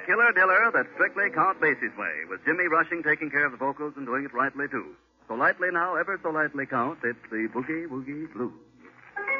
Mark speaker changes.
Speaker 1: killer diller that strictly Count Basie's way, with Jimmy Rushing taking care of the vocals and doing it rightly, too. So lightly now, ever so lightly, Count, it's the Boogie Woogie Blues.